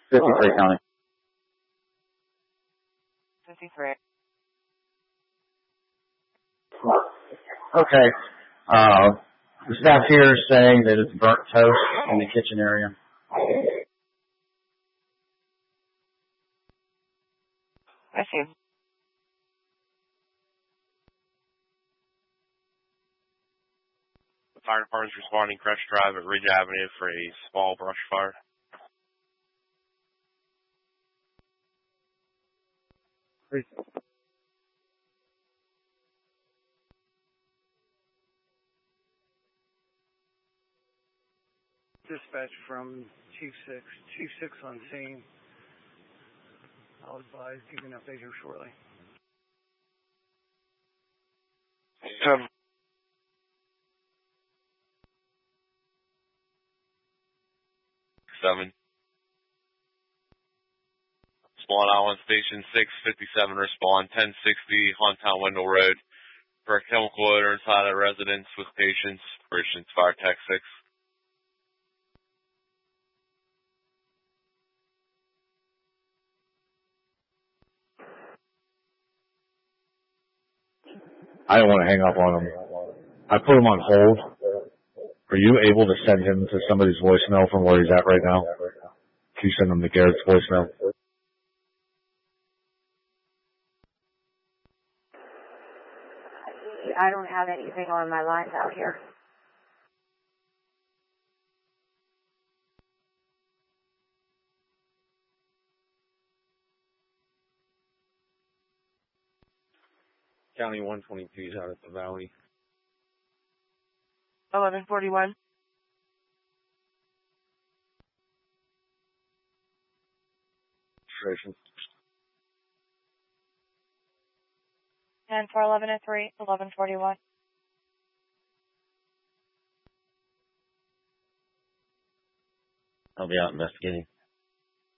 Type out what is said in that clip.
53 County. 53. Okay. The staff here is saying that it's burnt toast in the kitchen area. I see. The fire department is responding Crest Drive at Ridge Avenue for a small brush fire. Dispatch from Chief 6. Chief 6 on scene. I'll advise, give you an update here shortly. 10. Seven. Swan Island Station 657 respond 1060 Hauntown Wendell Road for a chemical odor inside a residence with patients. Operations Fire Tech 6. I don't want to hang up on him. I put him on hold. Are you able to send him to somebody's voicemail from where he's at right now? Can you send him to Garrett's voicemail? I don't have anything on my lines out here. County 122 is out at the Valley. 1141. Registration. 10-4-11-3, 1141. I'll be out investigating.